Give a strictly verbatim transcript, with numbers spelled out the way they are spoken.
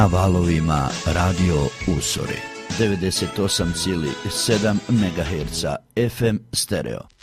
Na valovima Radio Usori devedeset osam zarez sedam megaherca F M stereo.